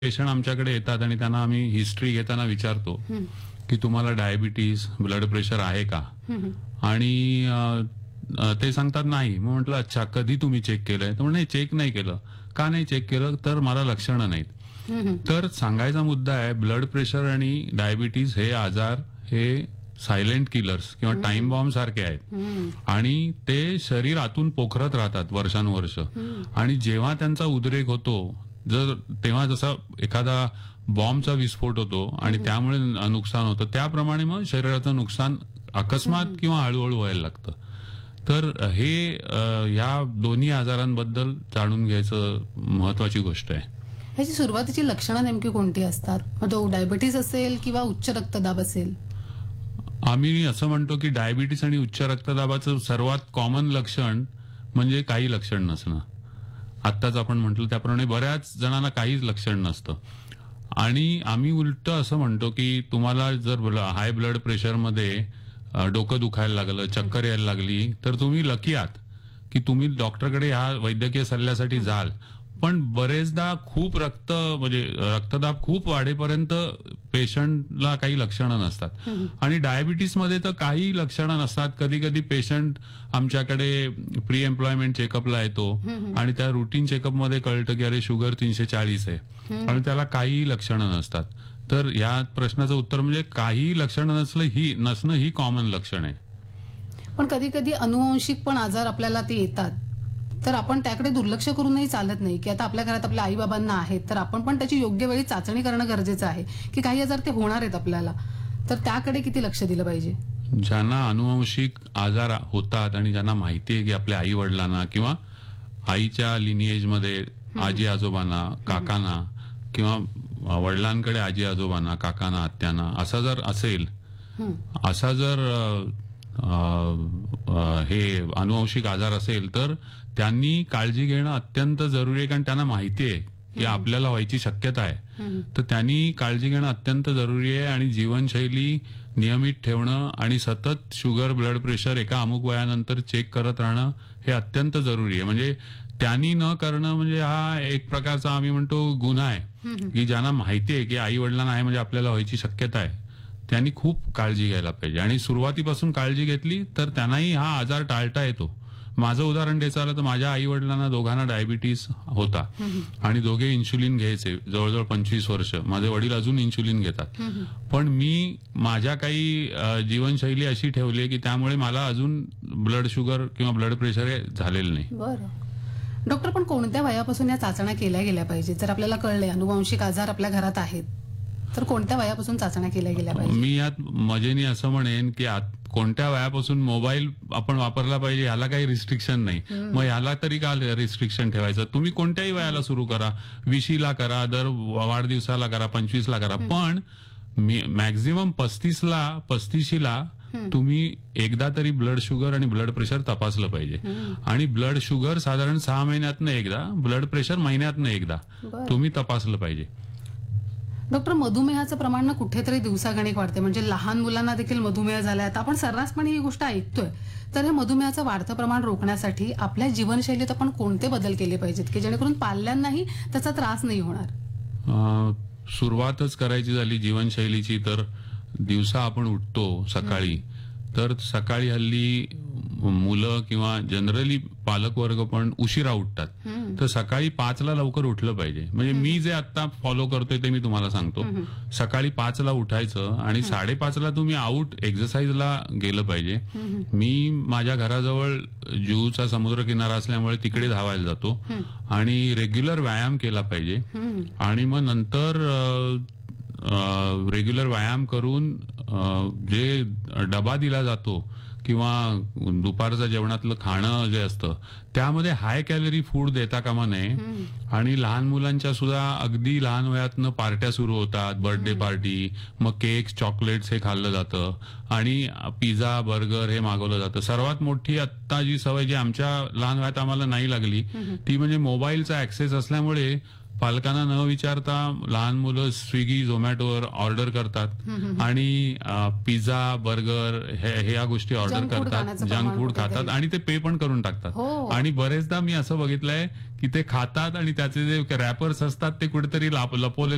Patient आमच्याकडे येतात आणि त्यांना आम्ही हिस्ट्री घेताना विचारतो की तुम्हाला डायबिटीज ब्लड प्रेशर आहे का. आणि ते सांगतात नाही. मग म्हटलं अच्छा कधी तुम्ही चेक केलंय. तर नाही चेक नाही केलं. का नाही चेक केलं. तर मला लक्षणं नाहीत. तर सांगायचा मुद्दा आहे ब्लड प्रेशर आणि डायबिटीज हे आजार हे सायलेंट किलर्स किंवा टाइम बॉम्ब सारखे आहेत आणि ते शरीर आतून पोखरत राहतात वर्षानुवर्ष. आणि जेव्हा त्यांचा उद्रेक होतो तेव्हा जसा एखादा बॉम्बचा विस्फोट होतो आणि त्यामुळे नुकसान होतं त्याप्रमाणे मग शरीराचं नुकसान अकस्मात किंवा हळूहळू व्हायला लागतं. तर हे ह्या दोन्ही आजारांबद्दल जाणून घ्यायचं महत्वाची गोष्ट आहे. ह्याची सुरुवातीची लक्षणं नेमकी कोणती असतात. मग तो डायबिटीस असेल किंवा उच्च रक्तदाब असेल. आम्ही असं म्हणतो की डायबिटीस आणि उच्च रक्तदाबाचं सर्वात कॉमन लक्षण म्हणजे काही लक्षण नसणं. आत्ताच आपण म्हटलं त्याप्रमाणे बऱ्याच जणांना काहीच लक्षण नसतं. आणि आम्ही उलट असं म्हणतो की तुम्हाला जर हाय ब्लड प्रेशरमध्ये डोकं दुखायला लागलं चक्कर यायला लागली तर तुम्ही लकी आहात की तुम्ही डॉक्टरकडे ह्या वैद्यकीय सल्ल्यासाठी जाल. पण बरेचदा खूप म्हणजे रक्तदाब खूप वाढेपर्यंत पेशंटला काही लक्षणं नसतात. आणि डायबिटीसमध्ये तर काही लक्षणं नसतात. कधी कधी पेशंट आमच्याकडे प्री एम्प्लॉयमेंट चेकअपला येतो आणि त्या रुटीन चेकअपमध्ये कळतं की अरे शुगर 340 आहे आणि त्याला काही लक्षणं नसतात. तर या प्रश्नाचं उत्तर म्हणजे काही लक्षणं नसणं ही कॉमन लक्षण आहे. पण कधी कधी अनुवंशिक पण आजार आपल्याला ते येतात. तर आपण त्याकडे दुर्लक्ष करूनही चालत नाही की आता आपल्या घरात आपल्या आई बाबांना आहेत तर आपण पण त्याची योग्य वेळी चाचणी करणं गरजेचं आहे की काही आजार ते होणार आहेत आपल्याला. तर त्याकडे किती लक्ष दिलं पाहिजे. ज्यांना अनुवंशिक आजार होतात आणि ज्यांना माहिती आहे की आपल्या आई वडिलांना किंवा आईच्या लिनिएजमध्ये आजी आजोबांना काकांना किंवा वडिलांकडे आजी आजोबांना काकांना आत्यांना असा जर असेल असा जर हे अनुवंशिक आजार असेल तर त्यांनी काळजी घेणं अत्यंत जरुरी आहे. कारण त्यांना माहिती आहे की आपल्याला व्हायची शक्यता आहे. तर त्यांनी काळजी घेणं अत्यंत जरुरी आहे. आणि जीवनशैली नियमित ठेवणं आणि सतत शुगर ब्लड प्रेशर एका अमुक वयानंतर चेक करत राहणं हे अत्यंत जरुरी आहे. म्हणजे त्यांनी न करणं म्हणजे हा एक प्रकारचा आम्ही म्हणतो गुन्हा आहे की ज्यांना माहिती आहे की आई वडिलांना आहे म्हणजे आपल्याला व्हायची शक्यता आहे त्यांनी खूप काळजी घ्यायला पाहिजे. आणि सुरुवातीपासून काळजी घेतली तर त्यांनाही हा आजार टाळता येतो. माझं उदाहरण द्यायचं झालं तर माझ्या आई वडिलांना दोघांना डायबिटीस होता आणि दोघे इन्शुलिन घ्यायचे जवळजवळ 25 वर्ष. माझे वडील अजून इन्शुलिन घेतात. पण मी माझ्या काही जीवनशैली अशी ठेवली की त्यामुळे मला अजून ब्लड शुगर किंवा ब्लड प्रेशर हे झालेलं नाही. बरं डॉक्टर पण कोणत्या वयापासून या चाचण्या केल्या गेल्या पाहिजे. जर आपल्याला कळले अनुवंशिक आजार आपल्या घरात आहेत तर कोणत्या वयापासून चाचण्या केल्या गेल्या पाहिजे. मी यात मजेने असं म्हणेन की कोणत्या वयापासून मोबाईल आपण वापरला पाहिजे ह्याला काही रिस्ट्रिक्शन नाही. मग ह्याला तरी का रिस्ट्रिक्शन ठेवायचं. तुम्ही कोणत्याही वयाला सुरू करा. 20ला करा दर वाढदिवसाला करा 25ला करा. पण मॅक्झिमम 35ला तुम्ही एकदा तरी ब्लड शुगर आणि ब्लड प्रेशर तपासलं पाहिजे. आणि ब्लड शुगर साधारण 6 महिन्यातनं एकदा ब्लड प्रेशर महिन्यातनं एकदा तुम्ही तपासलं पाहिजे. डॉक्टर मधुमेहाचं प्रमाण ना कुठेतरी दिवसागणिक वाढते. म्हणजे लहान मुलांना देखील मधुमेह झालाय. आता आपण सर्रासपणे ही गोष्ट ऐकतोय. तर हे मधुमेहाचं वाढतं प्रमाण रोखण्यासाठी आपल्या जीवनशैलीत आपण कोणते बदल केले पाहिजेत की जेणेकरून पाल्यांनाही त्याचा त्रास नाही होणार. सुरुवातच करायची झाली जीवनशैलीची तर दिवसा आपण उठतो सकाळी तर सकाळी हल्ली मुलं किंवा जनरली पालकवर्ग पण उशिरा उठतात. तर सकाळी 5ला लवकर उठलं पाहिजे. म्हणजे मी जे आता फॉलो करतोय ते मी तुम्हाला सांगतो. सकाळी 5ला उठायचं आणि 5:30ला तुम्ही आउट एक्सरसाइजला गेलं पाहिजे. मी माझ्या घराजवळ जुहूचा समुद्र किनारा असल्यामुळे तिकडे धावायला जातो आणि रेग्युलर व्यायाम केला पाहिजे. आणि मग नंतर रेग्युलर व्यायाम करून जे डबा दिला जातो किंवा दुपारचं जेवणातलं खाणं जे असतं त्यामध्ये हाय कॅलरी फूड देता कामा नये. आणि लहान मुलांच्या सुद्धा अगदी लहान वयातनं पार्ट्या सुरू होतात. Birthday party mug cakes chocolates हे खाल्लं जातं आणि पिझ्झा बर्गर हे मागवलं जातं. सर्वात मोठी आत्ता जी सवय जी आमच्या लहान वयात आम्हाला नाही लागली ती म्हणजे मोबाईलचा ऍक्सेस असल्यामुळे पालकांना न विचारता लहान मुलं स्विगी झोमॅटोवर ऑर्डर करतात आणि पिझ्झा बर्गर हे या गोष्टी ऑर्डर करतात. जंक फूड खातात आणि ते पे पण करून टाकतात. आणि बरेचदा मी असं बघितलंय की ते खातात आणि त्याचे जे रॅपर्स असतात ते कुठेतरी लपवलेले